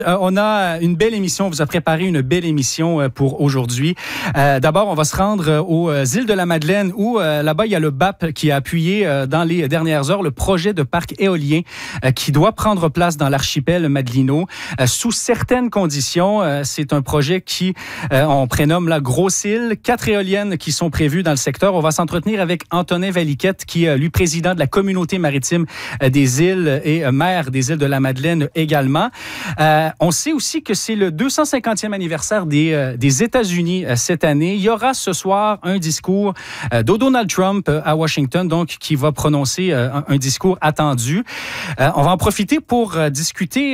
On a une belle émission, on vous a préparé une belle émission pour aujourd'hui. D'abord, on va se rendre aux îles de la Madeleine où là-bas, il y a le BAP qui a appuyé dans les dernières heures le projet de parc éolien qui doit prendre place dans l'archipel madelino sous certaines conditions. C'est un projet qui, on prénomme la Grosse Île. 4 éoliennes qui sont prévues dans le secteur. On va s'entretenir avec Antonin Valiquette qui est, lui, président de la communauté maritime des îles et maire des îles de la Madeleine également. On sait aussi que c'est le 250e anniversaire des États-Unis cette année. Il y aura ce soir un discours de Donald Trump à Washington, donc qui va prononcer un discours attendu. On va en profiter pour discuter,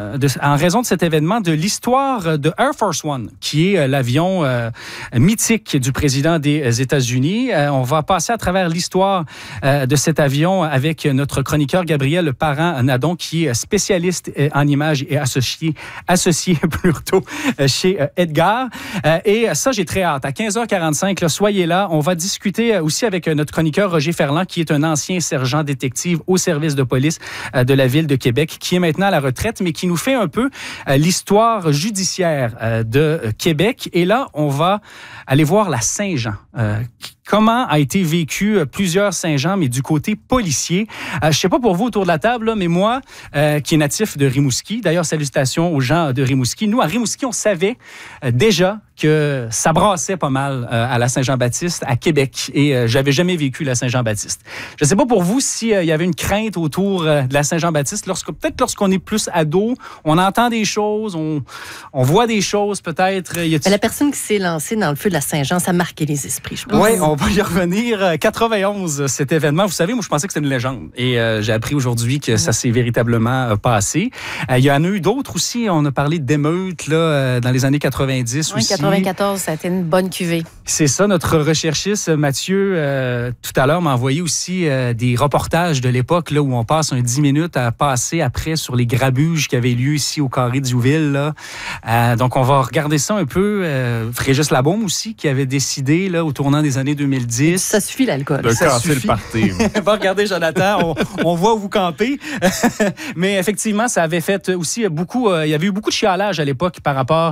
en raison de cet événement, de l'histoire de Air Force One, qui est l'avion mythique du président des États-Unis. On va passer à travers l'histoire de cet avion avec notre chroniqueur Gabriel Parent-Nadon, qui est spécialiste en images et associé plutôt chez Edgar. Et ça, j'ai très hâte. À 15h45, là, soyez là. On va discuter aussi avec notre chroniqueur Roger Ferland, qui est un ancien sergent détective au service de police de la ville de Québec, qui est maintenant à la retraite, mais qui nous fait un peu l'histoire judiciaire de Québec. Et là, on va aller voir la Saint-Jean. Comment a été vécu plusieurs Saint-Jean, mais du côté policier. Je ne sais pas pour vous autour de la table, là, mais moi, qui est natif de Rimouski, d'ailleurs, salutations aux gens de Rimouski. Nous, à Rimouski, on savait déjà que ça brassait pas mal à la Saint-Jean-Baptiste, à Québec. Et j'avais jamais vécu la Saint-Jean-Baptiste. Je ne sais pas pour vous s'il y avait une crainte autour de la Saint-Jean-Baptiste. Peut-être lorsqu'on est plus ado, on entend des choses, on voit des choses, peut-être. La personne qui s'est lancée dans le feu de la Saint-Jean, ça a marqué les esprits, je pense. Oui, on va y revenir. 91, cet événement. Vous savez, moi, je pensais que c'était une légende. Et j'ai appris aujourd'hui que ça s'est véritablement passé. Il y en a eu d'autres aussi. On a parlé d'émeutes là, dans les années 90 aussi. 94, ça a été une bonne cuvée. C'est ça. Notre recherchiste, Mathieu, tout à l'heure, m'a envoyé aussi des reportages de l'époque là, où on passe 10 minutes à passer après sur les grabuges qui avaient lieu ici au Carré d'Youville. Là. Donc, on va regarder ça un peu. Fréjus Labaume aussi, qui avait décidé là, au tournant des années 2010. Ça suffit, l'alcool. De casser le party. Va regarder, Jonathan, on voit où vous campez. Mais effectivement, ça avait fait aussi beaucoup... il y avait eu beaucoup de chialage à l'époque par rapport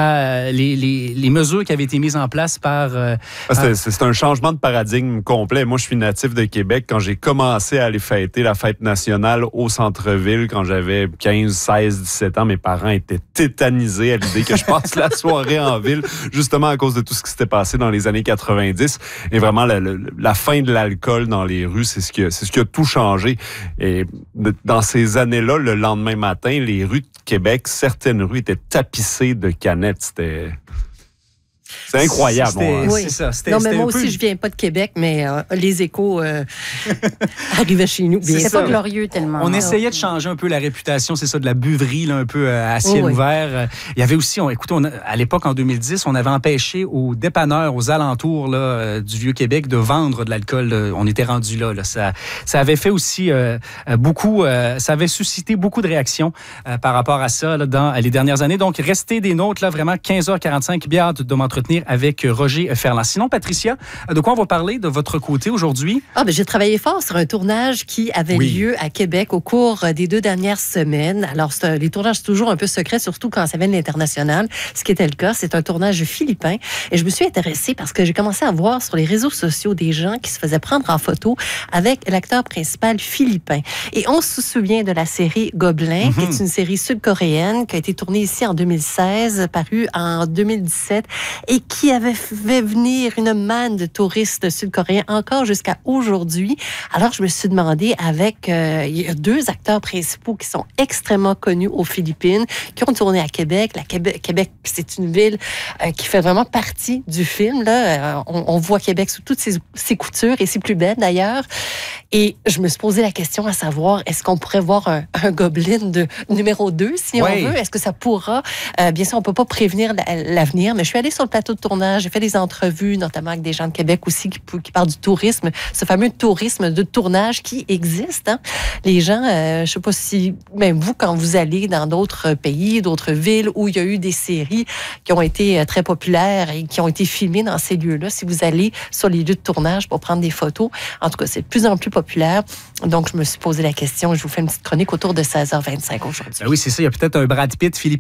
à les mesures qui avaient été mises en place par... C'est un changement de paradigme complet. Moi, je suis natif de Québec. Quand j'ai commencé à aller fêter la fête nationale au centre-ville, quand j'avais 15, 16, 17 ans, mes parents étaient tétanisés à l'idée que je passe la soirée en ville, justement à cause de tout ce qui s'était passé dans les années 90. Et vraiment, la fin de l'alcool dans les rues, c'est ce qui a tout changé. Et dans ces années-là, le lendemain matin, les rues de Québec, certaines rues étaient tapissées de canettes. C'est incroyable. Oui. C'est ça. Moi aussi, je viens pas de Québec, mais les échos arrivaient chez nous. C'est pas glorieux tellement. On essayait de changer un peu la réputation, c'est ça, de la buverie là, un peu à ciel ouvert. Il y avait aussi, à l'époque, en 2010, on avait empêché aux dépanneurs, aux alentours là, du Vieux-Québec de vendre de l'alcool. On était rendu là. Ça avait fait aussi beaucoup... ça avait suscité beaucoup de réactions par rapport à ça là, dans les dernières années. Donc, restez des nôtres, là, vraiment, 15h45. Bien hâte de m'entretenir avec Roger Ferland. Sinon, Patricia, de quoi on va parler de votre côté aujourd'hui? J'ai travaillé fort sur un tournage qui avait lieu à Québec au cours des 2 dernières semaines. Alors, les tournages, c'est toujours un peu secret, surtout quand ça vient de l'international, ce qui était le cas. C'est un tournage philippin. Et je me suis intéressée parce que j'ai commencé à voir sur les réseaux sociaux des gens qui se faisaient prendre en photo avec l'acteur principal philippin. Et on se souvient de la série Gobelin, qui est une série sud-coréenne qui a été tournée ici en 2016, parue en 2017, et qui avait fait venir une manne de touristes sud-coréens encore jusqu'à aujourd'hui. Alors, je me suis demandé il y a 2 acteurs principaux qui sont extrêmement connus aux Philippines, qui ont tourné à Québec. Québec, c'est une ville qui fait vraiment partie du film. Là. On voit Québec sous toutes ses coutures et ses plus belles, d'ailleurs. Et je me suis posé la question à savoir, est-ce qu'on pourrait voir un Gobelin de numéro 2, si on veut? Est-ce que ça pourra? Bien sûr, on ne peut pas prévenir l'avenir, mais je suis allée sur le plateau de tournage, j'ai fait des entrevues, notamment avec des gens de Québec aussi, qui parlent du tourisme, ce fameux tourisme de tournage qui existe. Hein? Les gens, je ne sais pas si, même vous, quand vous allez dans d'autres pays, d'autres villes où il y a eu des séries qui ont été très populaires et qui ont été filmées dans ces lieux-là, si vous allez sur les lieux de tournage pour prendre des photos, en tout cas, c'est de plus en plus populaire. Donc, je me suis posé la question, je vous fais une petite chronique autour de 16h25 aujourd'hui. Oui, c'est ça, il y a peut-être un Brad Pitt philippin